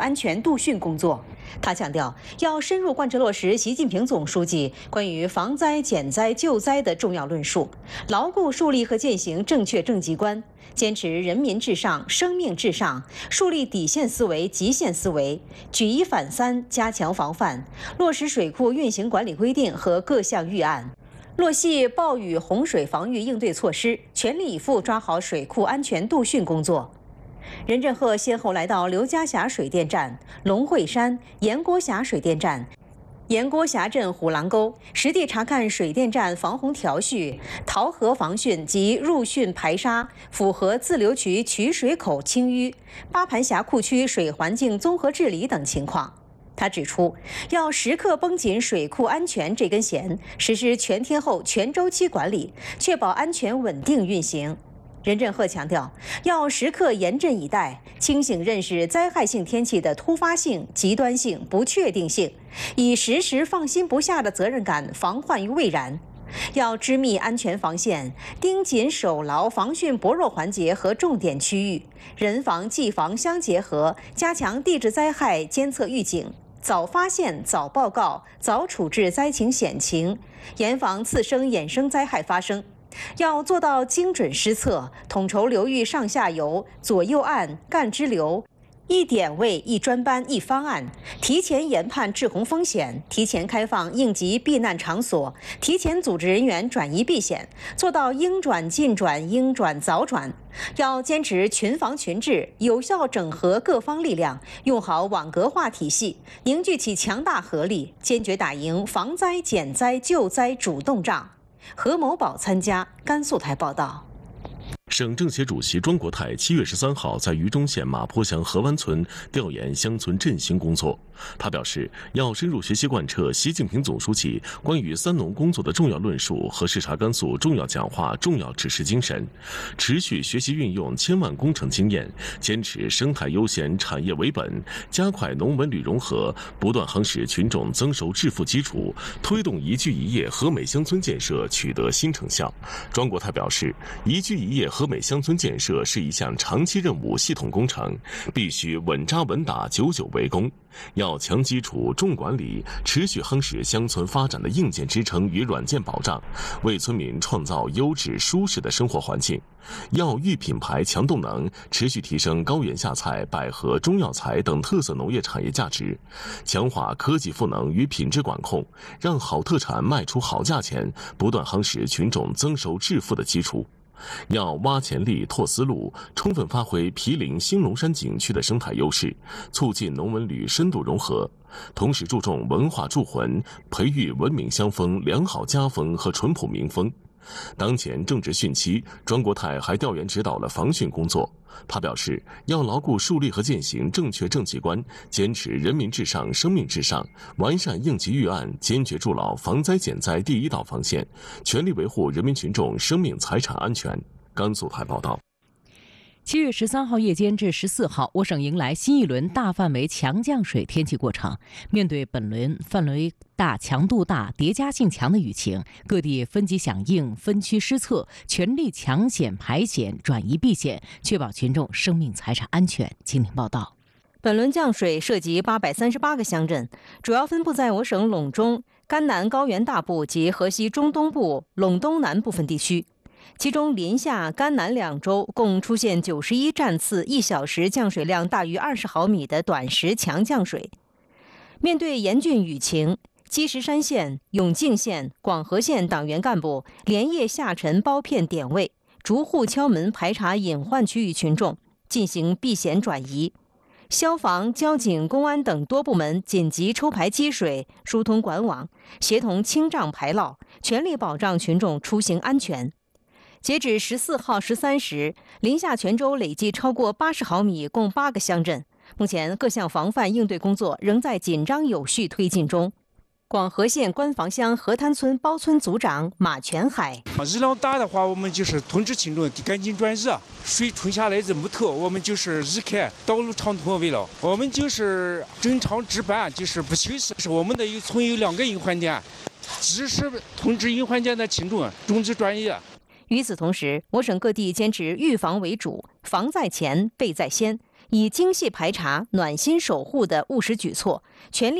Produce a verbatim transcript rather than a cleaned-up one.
安全度训工作。他强调，要深入贯彻落实习近平总书记关于防灾、减灾、救灾的重要论述，牢固树立和践行正确政绩观，坚持人民至上、生命至上，树立底线思维、极限思维，举一反三，加强防范，落实水库运行管理规定和各项预案。落细暴雨洪水防御应对措施，全力以赴抓好水库安全度训工作。任振赫先后来到刘家峡水电站、龙会山、盐锅峡水电站、盐锅峡镇虎狼沟，实地查看水电站防洪调序、桃河防汛及入汛排沙，符合自流渠取水口清淤、八盘峡库区水环境综合治理等情况。他指出，要时刻绷紧水库安全这根弦，实施全天候、全周期管理，确保安全稳定运行。任振赫强调，要时刻严阵以待，清醒认识灾害性天气的突发性、极端性、不确定性，以时时放心不下的责任感防患于未然。要织密安全防线，盯紧守牢防汛薄弱环节和重点区域，人防技防相结合，加强地质灾害监测预警，早发现、早报告、早处置灾情险情，严防次生衍生灾害发生。要做到精准施策，统筹流域上下游、左右岸、干支流，一点位、一专班、一方案，提前研判滞洪风险，提前开放应急避难场所，提前组织人员转移避险，做到应转尽转、应转早转。要坚持群防群治，有效整合各方力量，用好网格化体系，凝聚起强大合力，坚决打赢防灾、减灾、救灾主动仗。何某宝参加，甘肃台报道。 省政协主席庄国泰七月十三号在榆中县马坡乡河湾村调研乡村振兴工作。他表示，要深入学习贯彻习近平总书记关于三农工作的重要论述和视察甘肃重要讲话、重要指示精神，持续学习运用千万工程经验，坚持生态优先、产业为本，加快农文旅融合，不断夯实群众增收致富基础，推动宜居宜业和美乡村建设取得新成效。庄国泰表示，宜居宜业和美乡村建设是一项长期任务、系统工程，必须稳扎稳打、久久为功。要强基础、重管理，持续夯实乡村发展的硬件支撑与软件保障，为村民创造优质舒适的生活环境。要育品牌、强动能，持续提升高原下菜、百合、中药材等特色农业产业价值，强化科技赋能与品质管控，让好特产卖出好价钱，不断夯实群众增收致富的基础。要挖潜力、拓思路，充分发挥毗邻兴隆山景区的生态优势，促进农文旅深度融合，同时注重文化铸魂，培育文明乡风、良好家风和淳朴民风。当前正值汛期，庄国泰还调研指导了防汛工作。他表示，要牢固树立和践行正确政绩观，坚持人民至上、生命至上，完善应急预案，坚决筑牢防灾减灾第一道防线，全力维护人民群众生命财产安全。甘肃台报道。 七月十三号夜间至十四号，我省迎来新一轮大范围强降水天气过程。面对本轮范围大、强度大、叠加性强的雨情，各地分级响应、分区施策，全力抢险排险、转移避险，确保群众生命财产安全。请听报道。 本轮降水涉及八百三十八个乡镇，主要分布在我省陇中、甘南高原大部及河西中东部、陇东南部分地区。其中临夏、甘南两州共出现九十一站次一小时降水量大于二十毫米的短时强降水。面对严峻雨情，积石山县、永靖县、广河县党员干部连夜下沉包片点位，逐户敲门排查隐患区域群众，进行避险转移。消防、交警、公安等多部门紧急抽排积水，疏通管网，协同清障排涝，全力保障群众出行安全。截止十四号十三时，临夏全州累计超过八十毫米，共八个乡镇。目前各项防范应对工作仍在紧张有序推进中。广河县官房乡河滩村包村组长马全海： 日量大的话，我们就是通知群众赶紧转移。水冲下来这么透，我们就是日开，道路畅通为了。我们就是正常值班，就是不休息。是我们的有村有两个隐患点，及时通知隐患点的群众终止转移。与此同时，我省各地坚持预防为主，防在前，备在先， 以精细排查、暖心守护的务实举措，全力